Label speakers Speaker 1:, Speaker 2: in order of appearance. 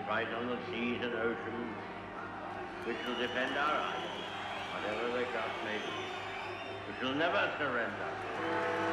Speaker 1: fight on the seas and oceans, which will defend our island, whatever the cost may be, which will never surrender.